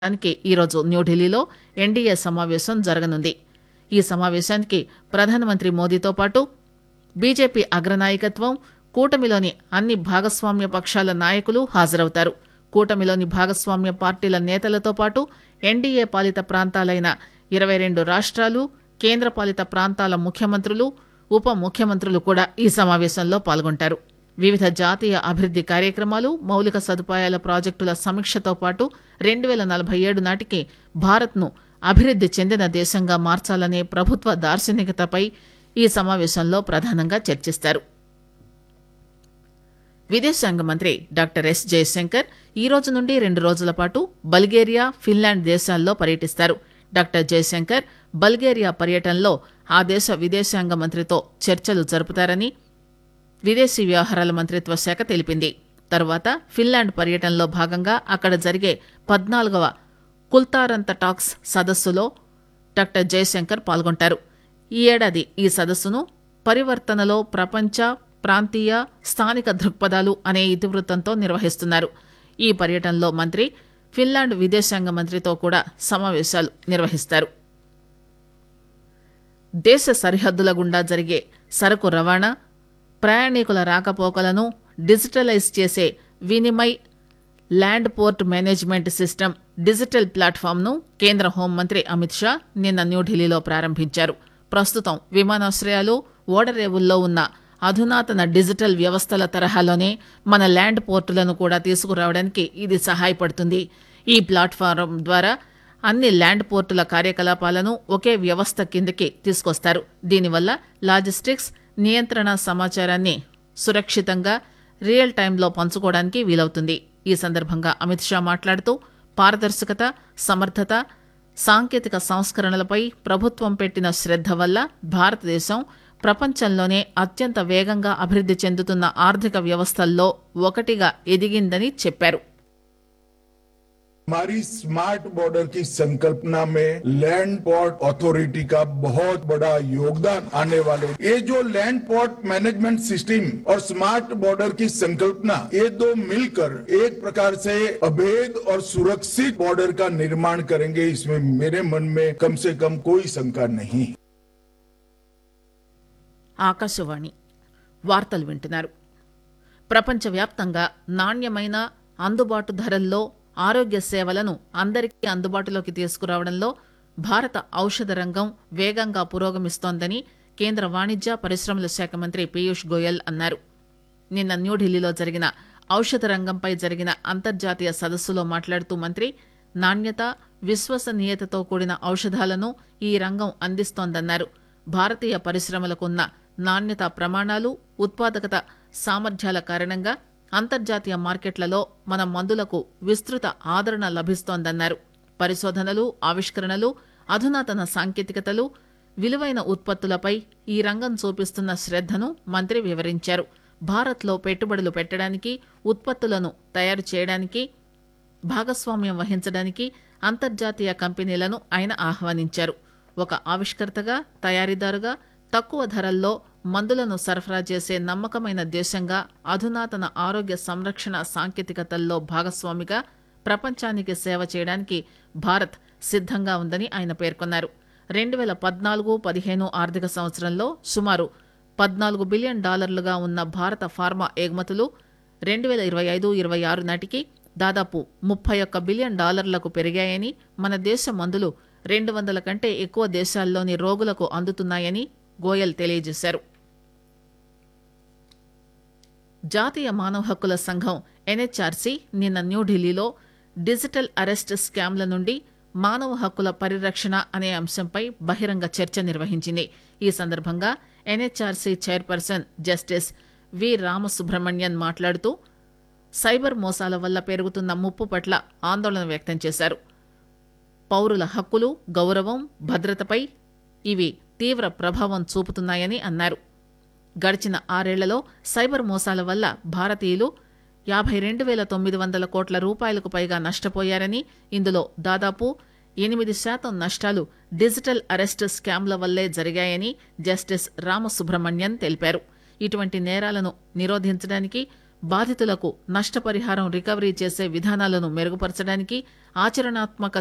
దానికి ఈరోజు న్యూఢిల్లీలో ఎన్డీఏ సమావేశం జరగనుంది. ఈ సమావేశానికి ప్రధానమంత్రి మోదీతో పాటు బీజేపీ అగ్రనాయకత్వం, కూటమిలోని అన్ని భాగస్వామ్య పక్షాల నాయకులు హాజరవుతారు. కూటమిలోని భాగస్వామ్య పార్టీల నేతలతో పాటు ఎన్డీఏ పాలిత ప్రాంతాలైన 22 రాష్ట్రాలు, కేంద్రపాలిత ప్రాంతాల ముఖ్యమంత్రులు, ఉప ముఖ్యమంత్రులు కూడా ఈ సమావేశంలో పాల్గొంటారు. వివిధ జాతీయ అభివృద్ది కార్యక్రమాలు, మౌలిక సదుపాయాల ప్రాజెక్టుల సమీక్షతో పాటు 2047 నాటికి భారత్ను అభివృద్ది చెందిన దేశంగా మార్చాలనే ప్రభుత్వ దార్శనికతపై ఈ సమావేశంలో ప్రధానంగా చర్చిస్తారు. విదేశాంగ మంత్రి డాక్టర్ ఎస్ జయశంకర్ ఈ రోజు నుండి 2 రోజుల పాటు బల్గేరియా, ఫిన్లాండ్ దేశాల్లో పర్యటిస్తారు. డాక్టర్ జయశంకర్ బల్గేరియా పర్యటనలో ఆ దేశ విదేశాంగ మంత్రితో చర్చలు జరుపుతారని విదేశీ వ్యవహారాల మంత్రిత్వ శాఖ తెలిపింది. తర్వాత ఫిన్లాండ్ పర్యటనలో భాగంగా అక్కడ జరిగే 14వ కుల్తారంత టాక్స్ సదస్సులో డాక్టర్ జయశంకర్ పాల్గొంటారు. ఈ ఏడాది ఈ సదస్సును పరివర్తనలో ప్రపంచ, ప్రాంతీయ, స్థానిక దృక్పథాలు అనే ఇతివృత్తంతో నిర్వహిస్తున్నారు. ఈ పర్యటనలో మంత్రి ఫిన్లాండ్ విదేశాంగ మంత్రితో కూడా సమావేశాలు నిర్వహిస్తారు. దేశ సరిహద్దుల గుండా జరిగే సరకు రవాణా, ప్రయాణికుల రాకపోకలను డిజిటలైజ్ చేసే Vinimay land port management system digital ప్లాట్ఫామ్ను కేంద్ర హోంమంత్రి అమిత్ షా నిన్న న్యూఢిల్లీలో ప్రారంభించారు. ప్రస్తుతం విమానాశ్రయాలు, ఓడరేవుల్లో ఉన్న అధునాతన డిజిటల్ వ్యవస్థల తరహాలోనే మన ల్యాండ్ పోర్టులను కూడా తీసుకురావడానికి ఇది సహాయపడుతుంది. ఈ ప్లాట్ఫారం ద్వారా అన్ని ల్యాండ్ పోర్టుల కార్యకలాపాలను ఒకే వ్యవస్థ కిందకి తీసుకొస్తారు. దీనివల్ల లాజిస్టిక్స్, నియంత్రణ సమాచారాన్ని సురక్షితంగా రియల్ టైంలో పంచుకోవడానికి వీలవుతుంది. ఈ సందర్భంగా అమిత్ షా మాట్లాడుతూ పారదర్శకత, సమర్థత, సాంకేతిక సంస్కరణలపై ప్రభుత్వం పెట్టిన శ్రద్ధ వల్ల భారతదేశం ప్రపంచంలోనే అత్యంత వేగంగా అభివృద్ది చెందుతున్న ఆర్థిక వ్యవస్థల్లో ఒకటిగా ఎదిగిందని చెప్పారు. हमारी स्मार्ट बॉर्डर की संकल्पना में लैंड पोर्ट अथॉरिटी का बहुत बड़ा योगदान आने वाले। ये जो लैंड पोर्ट मैनेजमेंट सिस्टम और स्मार्ट बॉर्डर की संकल्पना, ये दो मिलकर एक प्रकार से अभेद और सुरक्षित बॉर्डर का निर्माण करेंगे, इसमें मेरे मन में कम से कम कोई शंका नहीं। ఆకాశవాణి వార్తలు వింటున్నారు. ప్రపంచవ్యాప్తంగా నాణ్యమైన, అందుబాటు ధరల్లో ఆరోగ్య సేవలను అందరికీ అందుబాటులోకి తీసుకురావడంలో భారత ఔషధ రంగం వేగంగా పురోగమిస్తోందని కేంద్ర వాణిజ్య, పరిశ్రమల శాఖ మంత్రి పీయూష్ గోయల్ అన్నారు. నిన్న న్యూఢిల్లీలో జరిగిన ఔషధ రంగంపై జరిగిన అంతర్జాతీయ సదస్సులో మాట్లాడుతూ మంత్రి నాణ్యత, విశ్వసనీయతతో కూడిన ఔషధాలను ఈ రంగం అందిస్తోందన్నారు. భారతీయ పరిశ్రమలకున్న నాణ్యతా ప్రమాణాలు, ఉత్పాదకత సామర్థ్యాల కారణంగా అంతర్జాతీయ మార్కెట్లలో మన మందులకు విస్తృత ఆదరణ లభిస్తోందన్నారు. పరిశోధనలు, ఆవిష్కరణలు, అధునాతన సాంకేతికతలు, విలువైన ఉత్పత్తులపై ఈ రంగం చూపిస్తున్న శ్రద్ధను మంత్రి వివరించారు. భారత్లో పెట్టుబడులు పెట్టడానికి, ఉత్పత్తులను తయారు చేయడానికి, భాగస్వామ్యం వహించడానికి అంతర్జాతీయ కంపెనీలను ఆయన ఆహ్వానించారు. ఒక ఆవిష్కర్తగా, తయారీదారుగా తక్కువ ధరల్లో మందులను సరఫరా చేసే నమ్మకమైన దేశంగా, అధునాతన ఆరోగ్య సంరక్షణ సాంకేతికతల్లో భాగస్వామిగా ప్రపంచానికి సేవ చేయడానికి భారత్ సిద్ధంగా ఉందని ఆయన పేర్కొన్నారు. 2014-15 ఆర్థిక సంవత్సరంలో సుమారు $14 బిలియన్ ఉన్న భారత ఫార్మా ఎగుమతులు 2025-26 నాటికి దాదాపు $31 బిలియన్ పెరిగాయని, మన దేశ మందులు 200 కంటే ఎక్కువ దేశాల్లోని రోగులకు అందుతున్నాయని గోయల్ తెలియజేశారు. జాతీయ మానవ హక్కుల సంఘం ఎన్హెచ్ఆర్సీ నిన్న న్యూఢిల్లీలో డిజిటల్ అరెస్ట్ స్కామ్ల నుండి మానవ హక్కుల పరిరక్షణ అనే అంశంపై బహిరంగ చర్చ నిర్వహించింది. ఈ సందర్భంగా ఎన్హెచ్ఆర్సీ చైర్పర్సన్ జస్టిస్ వి రామసుబ్రహ్మణ్యన్ మాట్లాడుతూ సైబర్ మోసాల వల్ల పెరుగుతున్న ముప్పు పట్ల ఆందోళన వ్యక్తం చేశారు. పౌరుల హక్కులు, గౌరవం, భద్రతపై ఇవి తీవ్ర ప్రభావం చూపుతున్నాయని అన్నారు. గడిచిన 6 ఏళ్లలో సైబర్ మోసాల వల్ల భారతీయులు 52,900 కోట్ల రూపాయలకు పైగా నష్టపోయారని, ఇందులో దాదాపు 8% నష్టాలు డిజిటల్ అరెస్ట్ స్కామ్ల వల్లే జరిగాయని జస్టిస్ రామసుబ్రహ్మణ్యన్ తెలిపారు. ఇటువంటి నేరాలను నిరోధించడానికి బాధితులకు నష్టపరిహారం రికవరీ చేసే విధానాలను మెరుగుపరచడానికి ఆచరణాత్మక